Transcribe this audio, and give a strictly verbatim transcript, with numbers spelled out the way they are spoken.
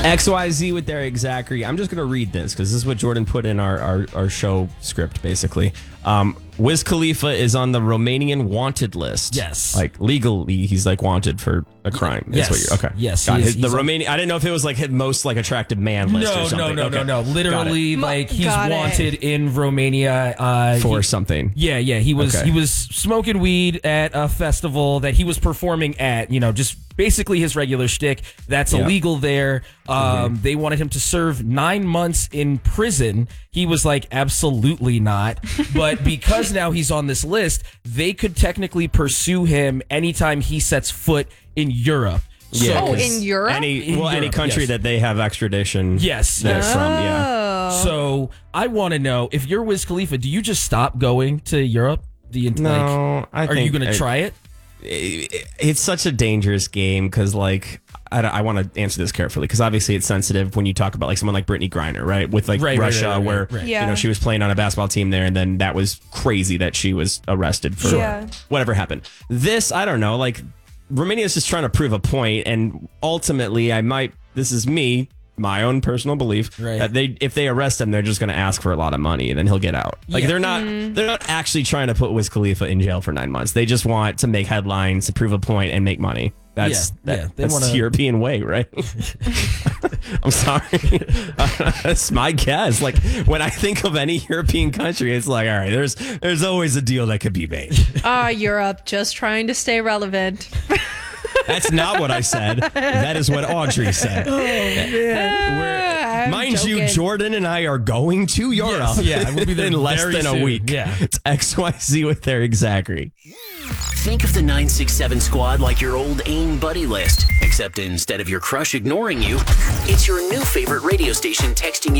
X Y Z with Eric Zachary. I'm just going to read this because this is what Jordan put in our, our, our show script, basically. Um, Wiz Khalifa is on the Romanian wanted list. Yes. Like, legally, he's, like, wanted for a crime. Yes. Is what you're, okay. Yes. Got he it. is- the he's on- Romanian, I didn't know if it was, like, his most, like, attractive man list or No, something. no, no, Okay. no, no. Got Literally, it. like, he's Got it. wanted in Romania. Uh, For he- something. Yeah, yeah. He was Okay. he was smoking weed at a festival that he was performing at. You know, just basically his regular shtick. That's Yeah. illegal there. Um, Mm-hmm. They wanted him to serve nine months in prison. He was like, absolutely not. But because now he's on this list, they could technically pursue him anytime he sets foot in Europe. Yeah, Oh, 'cause in Europe? Any, In well, any Europe, country yes. that they have extradition. Yes, they're yes. from, yeah. Oh. So I want to know, if you're Wiz Khalifa, do you just stop going to Europe? Do you, No, like, I are you think going to I- try it? it- it's such a dangerous game because, like, I, I want to answer this carefully because obviously it's sensitive when you talk about like someone like Brittany Griner, right? With like Right, right, Russia, right, right, where right. Yeah. you know she was playing on a basketball team there, and then that was crazy that she was arrested for Yeah. whatever happened. This, I don't know, like Romania is just trying to prove a point, and ultimately, I might. This is me. My own personal belief Right. that they, if they arrest him, they're just going to ask for a lot of money, and then he'll get out. Like Yeah. they're not, they're not actually trying to put Wiz Khalifa in jail for nine months. They just want to make headlines, to prove a point, and make money. That's Yeah, that, yeah, they that's wanna- the European way, right? I'm sorry, that's my guess. Like when I think of any European country, it's like, all right, there's there's always a deal that could be made. Ah, Europe, just trying to stay relevant. That's not what I said. That is what Audrey said. Ah, I'm Mind you, joking. Jordan and I are going to Europe. Yes, yeah, we'll be there in less very than a soon. week. Yeah. It's X Y Z with Eric Zachary. Think of the nine six seven squad like your old AIM buddy list, except instead of your crush ignoring you, it's your new favorite radio station texting you